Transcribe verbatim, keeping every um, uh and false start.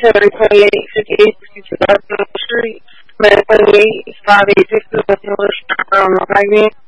Terry twenty-eight, fifty-eight, fifty-two, Street. Man, twenty-eight, five eighty-six, West English, um, Magnet.